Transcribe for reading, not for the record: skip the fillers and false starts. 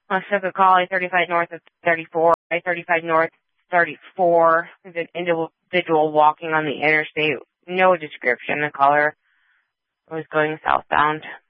I took a call, I-35 north of 34, I-35 north 34. There's an individual walking on the interstate. No description. The caller was going southbound.